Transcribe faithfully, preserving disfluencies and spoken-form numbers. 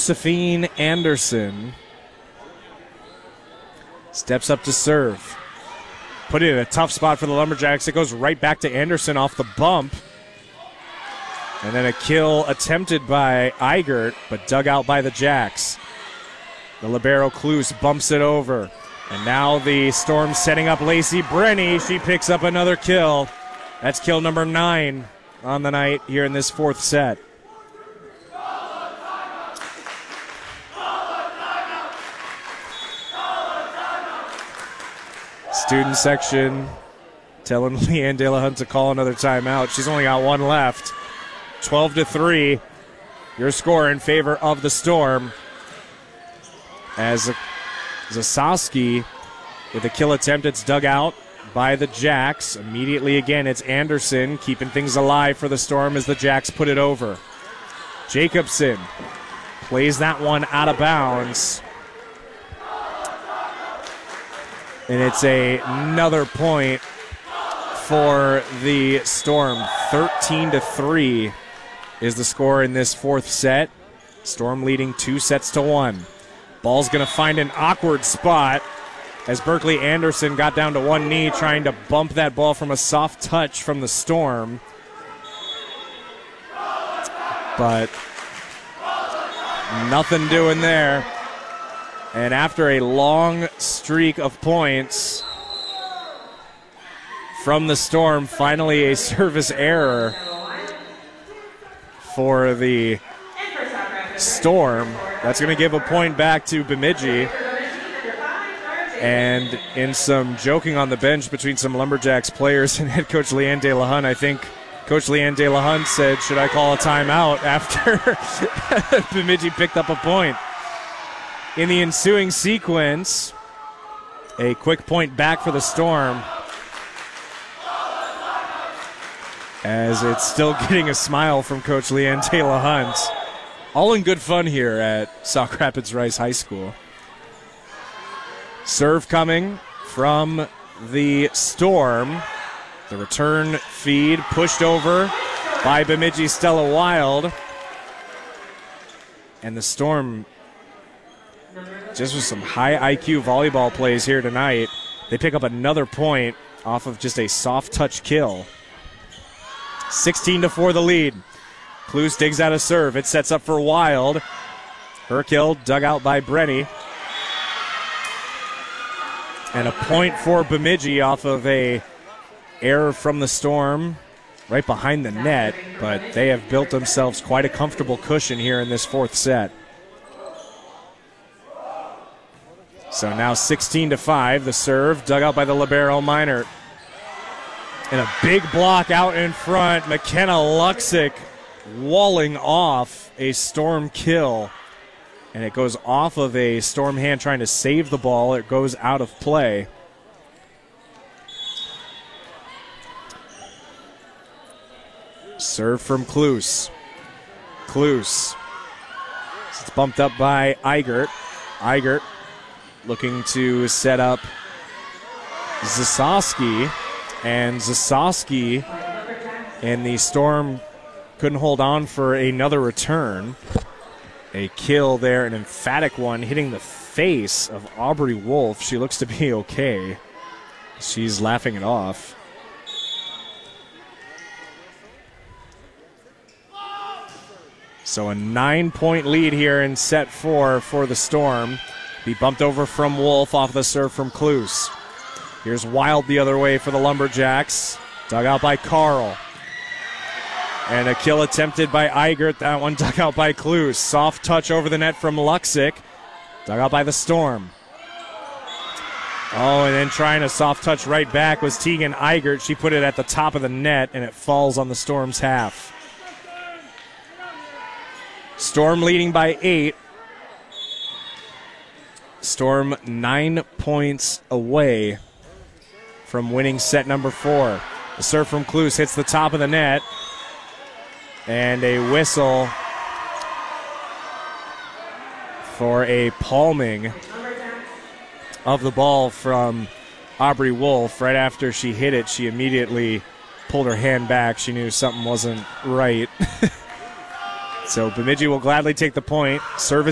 Josephine Anderson steps up to serve. Put it in a tough spot for the Lumberjacks. It goes right back to Anderson off the bump. And then a kill attempted by Eigert, but dug out by the Jacks. The libero Cluse bumps it over. And now the Storm setting up Lacey Brenny. She picks up another kill. That's kill number nine on the night here in this fourth set. Student section telling Leanne De La Hunt to call another timeout. She's only got one left. twelve to three. Your score in favor of the Storm. As Zasowski with a kill attempt, it's dug out by the Jacks. Immediately again, it's Anderson keeping things alive for the Storm as the Jacks put it over. Jacobson plays that one out of bounds. And it's a, another point for the Storm. thirteen to three is the score in this fourth set. Storm leading two sets to one. Ball's going to find an awkward spot as Berkeley Anderson got down to one knee trying to bump that ball from a soft touch from the Storm. But nothing doing there. And after a long streak of points from the Storm, finally a service error for the Storm. That's going to give a point back to Bemidji. And in some joking on the bench between some Lumberjacks players and head coach Leanne De La Hunt, I think Coach Leanne De La Hunt said, should I call a timeout after Bemidji picked up a point? In the ensuing sequence, a quick point back for the Storm, as it's still getting a smile from Coach Leanne De La Hunt. All in good fun here at Sauk Rapids Rice High School. Serve coming from the Storm. The return feed pushed over by Bemidji Stella Wild. And the Storm, just with some high I Q volleyball plays here tonight, they pick up another point off of just a soft touch kill. sixteen to four the lead. Cluse digs out a serve. It sets up for Wild. Her kill dug out by Brenny. And a point for Bemidji off of a error from the Storm right behind the net, but they have built themselves quite a comfortable cushion here in this fourth set. So now sixteen to five, the serve dug out by the libero Minor. And a big block out in front. McKenna Luxick walling off a Storm kill. And it goes off of a Storm hand trying to save the ball. It goes out of play. Serve from Cluse. Cluse. It's bumped up by Eigert. Eigert looking to set up Zasowski. And Zasowski and the Storm couldn't hold on for another return. A kill there, an emphatic one, hitting the face of Aubrey Wolf. She looks to be okay. She's laughing it off. So a nine-point lead here in set four for the Storm. Be bumped over from Wolf off the serve from Cluse. Here's Wild the other way for the Lumberjacks. Dug out by Carl. And a kill attempted by Eigert. That one dug out by Cluse. Soft touch over the net from Luxick. Dug out by the Storm. Oh, and then trying a soft touch right back was Tegan Eigert. She put it at the top of the net, and it falls on the Storm's half. Storm leading by eight. Storm nine points away from winning set number four. The serve from Cluse hits the top of the net. And a whistle for a palming of the ball from Aubrey Wolf. Right after she hit it, she immediately pulled her hand back. She knew something wasn't right. So Bemidji will gladly take the point. Service